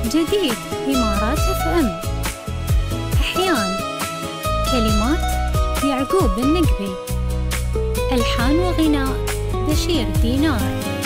جديد إمارات FM. أحيان كلمات يعقوب النقبي. ألحان وغناء بشير دينار.